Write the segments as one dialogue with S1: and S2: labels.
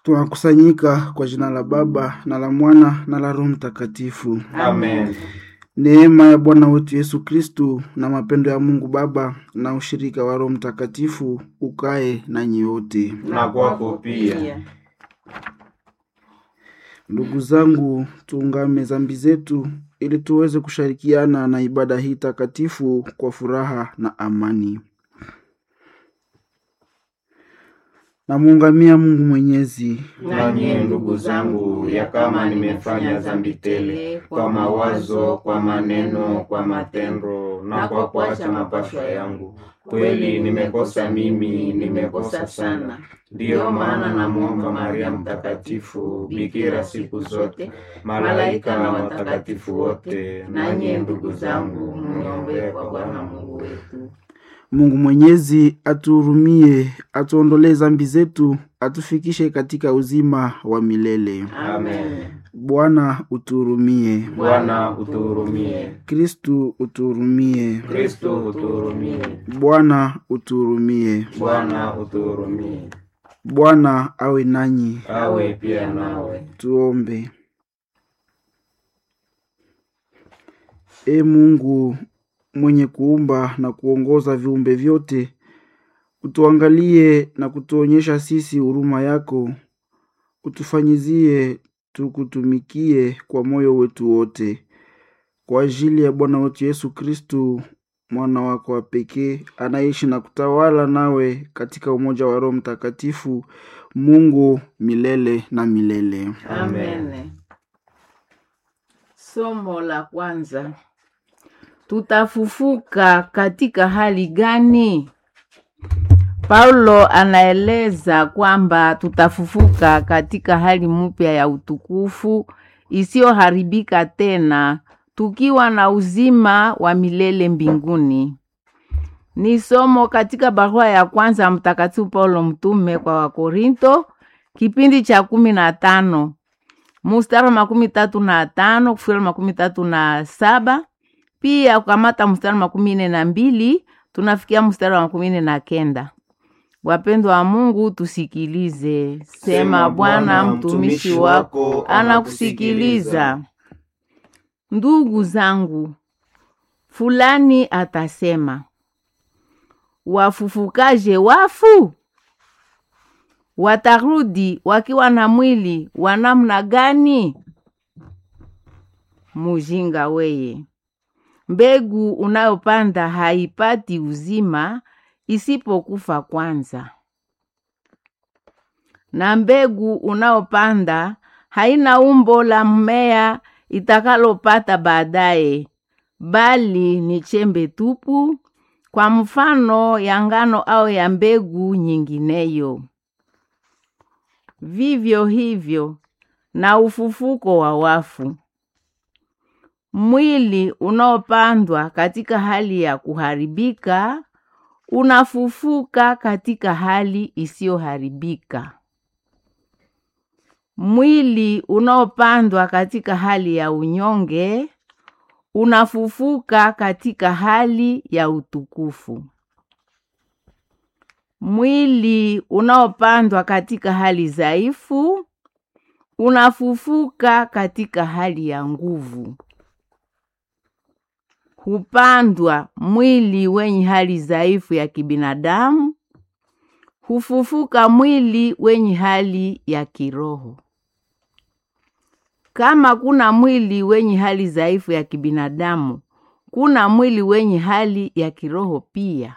S1: Tunakusanyika kwa jina la Baba na la Mwana na la Roho Mtakatifu.
S2: Amen.
S1: Neema ya Bwana wetu Yesu Kristu na mapendo ya Mungu Baba na ushirika wa Roho Mtakatifu ukae nanyi wote.
S2: Na kwako pia.
S1: Ndugu zangu, tuungame dhambi zetu ili tuweze kushirikiana na ibada hii takatifu kwa furaha na amani. Namuungamia Mungu Mwenyezi.
S2: Nanyi ndugu zangu, ya kama nimefanya dhambi tele kwa mawazo, kwa maneno, kwa matendo na kwa kuacha mapaswa yangu, kweli nimekosa mimi, nimekosa sana. Ndiyo maana namuomba Maria Mtakatifu, bikira siku zote, malaika na watakatifu wote, nanyi ndugu zangu, mniombee kwa Bwana Mungu wetu.
S1: Mungu Mwenyezi atuhurumie, atuondolee dhambi zetu, atufikishe katika uzima wa milele.
S2: Amen.
S1: Bwana utuhurumie.
S2: Bwana utuhurumie.
S1: Kristu utuhurumie.
S2: Kristo utuhurumie.
S1: Bwana utuhurumie.
S2: Bwana utuhurumie.
S1: Bwana awe nanyi.
S2: Awe pia nawe.
S1: Tuombe. E Mungu mwenye kuumba na kuongoza viumbe vyote, utuangalie na kutuonyesha sisi huruma yako, utufanyizie tukutumikie kwa moyo wetu wote, kwa ajili ya Bwana wetu Yesu Kristu, mwana wako wa pekee, anaishi na kutawala nawe katika umoja wa Roho Mtakatifu, Mungu milele na milele.
S3: Amen. Somo la kwanza. Tutafufuka katika hali gani? Paulo anaeleza kwamba tutafufuka katika hali mpya ya utukufu isiyoharibika tena, tukiwa na uzima wa milele mbinguni. Ni somo katika barua ya kwanza Mtakatifu Paulo mtume kwa Wakorinto, kipindi cha 15, mstari 35 kufikira 37. Pia kukamata mstari 42 tunafikia mstari wa 19. Wapendwa wa Mungu, tusikilize. Sema Bwana, mtumishi wako anakusikiliza. Ndugu zangu, fulani atasema, wafufukaje wafu? Watarudi wakiwa na mwili wa namna gani? Mujinga weye! Mbegu unayopanda haipati uzima isipokufa kwanza. Na mbegu unayopanda haina umbo la mmea itakalopata baadaye, bali ni chembe tupu, kwa mfano ya ngano au ya mbegu nyingineyo. Vivyo hivyo na ufufuko wa wafu. Mwili unaopandwa katika hali ya kuharibika unafufuka katika hali isiyoharibika. Mwili unaopandwa katika hali ya unyonge unafufuka katika hali ya utukufu. Mwili unaopandwa katika hali dhaifu unafufuka katika hali ya nguvu. Hupandwa mwili wenye hali dhaifu ya kibinadamu, hufufuka mwili wenye hali ya kiroho. Kama kuna mwili wenye hali dhaifu ya kibinadamu, kuna mwili wenye hali ya kiroho pia.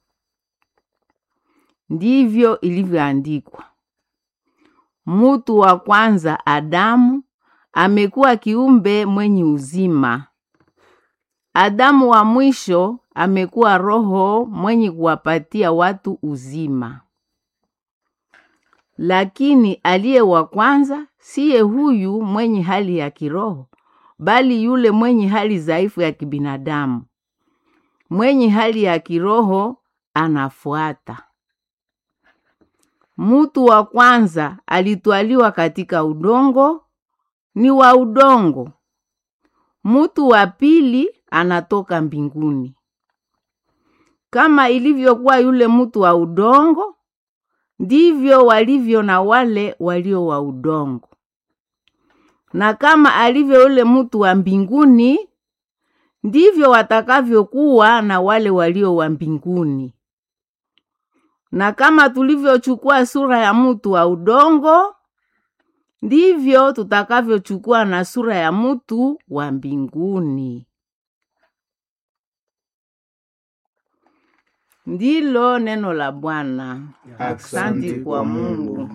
S3: Ndivyo ilivyoandikwa. Mtu wa kwanza Adamu amekuwa kiumbe mwenye uzima. Adamu wa mwisho amekuwa roho mwenye kuwapatia watu uzima. Lakini aliye wa kwanza siye huyu mwenye hali ya kiroho, bali yule mwenye hali dhaifu ya kibinadamu. Mwenye hali ya kiroho anafuata. Mtu wa kwanza alitwaliwa katika udongo, ni wa udongo. Mtu wa pili anatoka mbinguni. Kama ilivyokuwa yule mtu wa udongo, ndivyo walivyo na wale walio wa udongo. Na kama alivyo ule mtu wa mbinguni, ndivyo watakavyokuwa na wale walio wa mbinguni. Na kama tulivyochukua sura ya mtu wa udongo, ndivyo tutakavyochukua na sura ya mtu wa mbinguni. Ndilo neno la Bwana.
S2: Asante kwa Mungu.